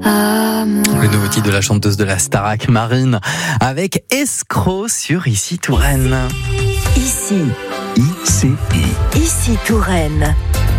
Le nouveau titre de la chanteuse de la Starac, Marine, avec Escroc sur Ici Touraine. Ici Touraine.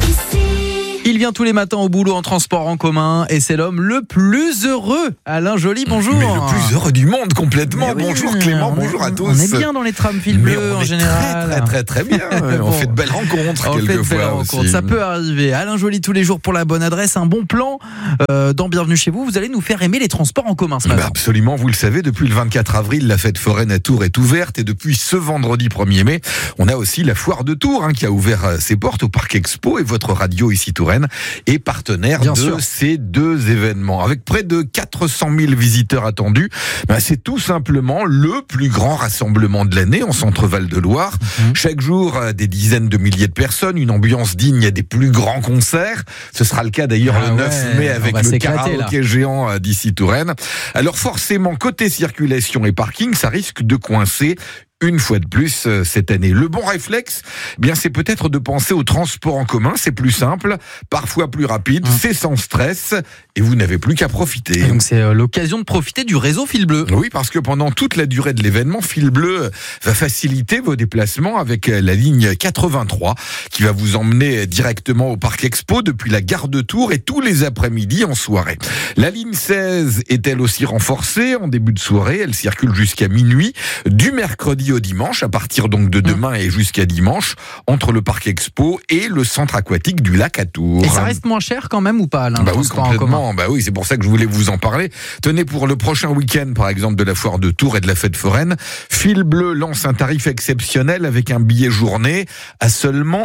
Il vient tous les matins au boulot en transport en commun et c'est l'homme le plus heureux. Alain Joly, bonjour. Mais le plus heureux du monde, complètement. Oui, bonjour Clément, bonjour à tous. On est bien dans les trams fil bleu en général. Très bien. On fait de belles rencontres quelquefois aussi. Ça peut arriver. Alain Joly tous les jours pour la bonne adresse. Un bon plan dans Bienvenue chez vous. Vous allez nous faire aimer les transports en commun ce matin. Absolument, vous le savez, depuis le 24 avril, la fête foraine à Tours est ouverte et depuis ce vendredi 1er mai, on a aussi la foire de Tours qui a ouvert ses portes au Parc Expo et votre radio Ici Touraine est partenaire ces deux événements. Avec près de 400 000 visiteurs attendus, c'est tout simplement le plus grand rassemblement de l'année en Centre-Val de Loire. Chaque jour, des dizaines de milliers de personnes, une ambiance digne des plus grands concerts. Ce sera le cas d'ailleurs le 9 mai avec le karaoké géant d'Ici Touraine. Alors forcément, côté circulation et parking, ça risque de coincer. Une fois de plus cette année. Le bon réflexe, c'est peut-être de penser au transport en commun. C'est plus simple, parfois plus rapide, c'est sans stress et vous n'avez plus qu'à profiter. Et donc c'est l'occasion de profiter du réseau Fil Bleu. Oui, parce que pendant toute la durée de l'événement, Fil Bleu va faciliter vos déplacements avec la ligne 83 qui va vous emmener directement au Parc Expo depuis la gare de Tours et tous les après-midi en soirée. La ligne 16 est elle aussi renforcée en début de soirée. Elle circule jusqu'à minuit du mercredi au dimanche, à partir donc de demain et jusqu'à dimanche, entre le Parc Expo et le centre aquatique du lac à Tours. Et ça reste moins cher quand même ou pas, Alain? Oui, complètement. Oui, c'est pour ça que je voulais vous en parler. Tenez, pour le prochain week-end, par exemple, de la foire de Tours et de la fête foraine, Fil Bleu lance un tarif exceptionnel avec un billet journée à seulement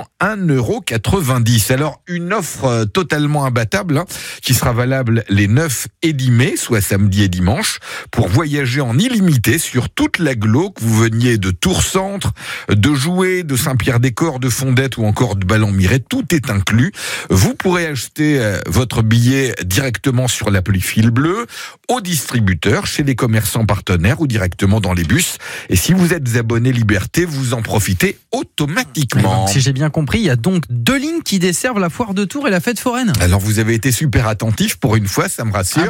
1,90 €. Alors, une offre totalement imbattable, qui sera valable les 9 et 10 mai, soit samedi et dimanche, pour voyager en illimité sur toute l'agglo, que vous veniez de Tours Centre, de Joué, de Saint-Pierre-des-Corps, de Fondette ou encore de Ballon-Miret, tout est inclus. Vous pourrez acheter votre billet directement sur l'appli Fil Bleu, au distributeur, chez les commerçants partenaires ou directement dans les bus. Et si vous êtes abonné Liberté, vous en profitez automatiquement. Donc, si j'ai bien compris, il y a donc 2 lignes qui desservent la foire de Tours et la fête foraine. Alors vous avez été super attentif pour une fois, ça me rassure.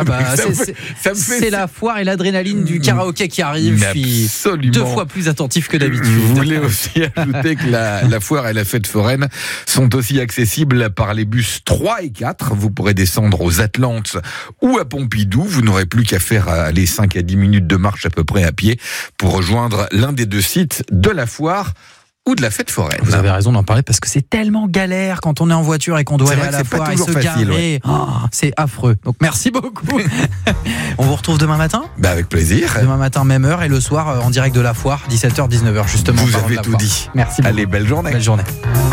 C'est la foire et l'adrénaline du karaoké qui arrive. Je suis 2 fois plus attentif que d'habitude. Je voulais aussi ajouter que la foire et la fête foraine sont aussi accessibles par les bus 3 et 4. Vous pourrez descendre aux Atlantes ou à Pompidou. Vous n'aurez plus qu'à faire les 5 à 10 minutes de marche à peu près à pied pour rejoindre l'un des 2 sites de la foire ou de la fête foraine. Vous avez raison d'en parler parce que c'est tellement galère quand on est en voiture et qu'on doit aller à la foire et se garer. C'est affreux. Donc merci beaucoup. On vous retrouve demain matin ? Avec plaisir. Demain matin, même heure, et le soir en direct de la foire, 17h, 19h justement. Vous avez tout dit. Merci beaucoup. Allez, belle journée. Belle journée.